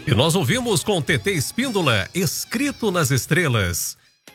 E nós ouvimos com TT Espíndola, Escrito nas Estrelas.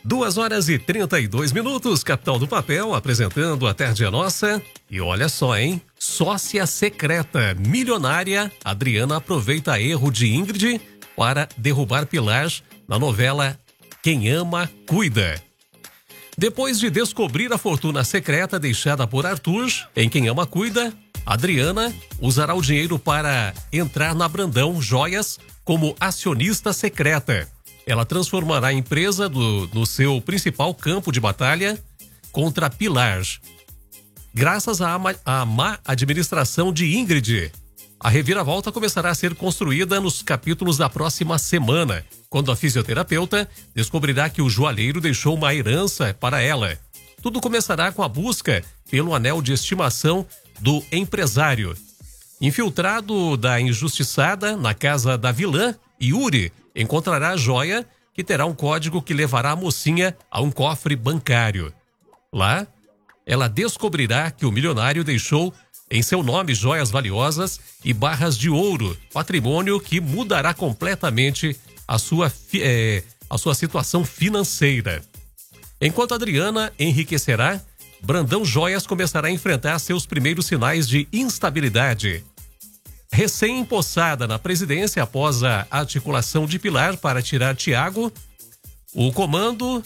2h32, Capital do Papel, apresentando a Tarde é Nossa. E olha só, hein? Sócia secreta, milionária, Adriana aproveita erro de Ingrid para derrubar Pilar na novela Quem Ama, Cuida. Depois de descobrir a fortuna secreta deixada por Arthur em Quem Ama, Cuida, Adriana usará o dinheiro para entrar na Brandão Joias como acionista secreta. Ela transformará a empresa no seu principal campo de batalha contra Pilar. Graças à má administração de Ingrid, a reviravolta começará a ser construída nos capítulos da próxima semana, quando a fisioterapeuta descobrirá que o joalheiro deixou uma herança para ela. Tudo começará com a busca pelo anel de estimação do empresário. Infiltrado da injustiçada na casa da vilã, Yuri encontrará a joia que terá um código que levará a mocinha a um cofre bancário. Lá, ela descobrirá que o milionário deixou em seu nome joias valiosas e barras de ouro, patrimônio que mudará completamente a sua situação financeira. Enquanto Adriana enriquecerá, Brandão Joias começará a enfrentar seus primeiros sinais de instabilidade. Recém-empossada na presidência após a articulação de Pilar para tirar Tiago, do comando,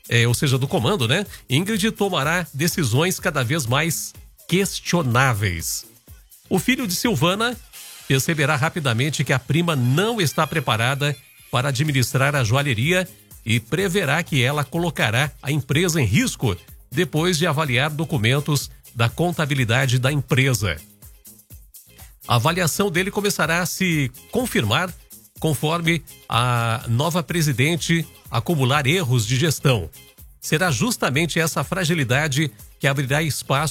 Ingrid tomará decisões cada vez mais questionáveis. O filho de Silvana perceberá rapidamente que a prima não está preparada para administrar a joalheria e preverá que ela colocará a empresa em risco depois de avaliar documentos da contabilidade da empresa. A avaliação dele começará a se confirmar conforme a nova presidente acumular erros de gestão. Será justamente essa fragilidade que abrirá espaço